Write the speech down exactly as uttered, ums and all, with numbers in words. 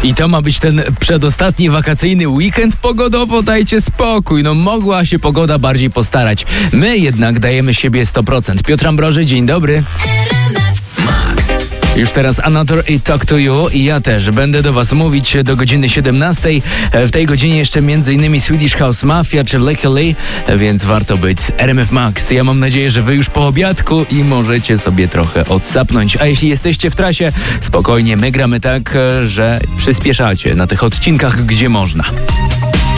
I to ma być ten przedostatni wakacyjny weekend? Pogodowo dajcie spokój, no mogła się pogoda bardziej postarać. My jednak dajemy siebie sto procent. Piotr Ambroży, dzień dobry. Już teraz Anator i Talk to You i ja też będę do Was mówić do godziny siedemnastej. W tej godzinie jeszcze m.in. Swedish House Mafia czy Lucky Lee, więc warto być z R M F Max. Ja mam nadzieję, że Wy już po obiadku i możecie sobie trochę odsapnąć. A jeśli jesteście w trasie, spokojnie, my gramy tak, że przyspieszacie na tych odcinkach, gdzie można.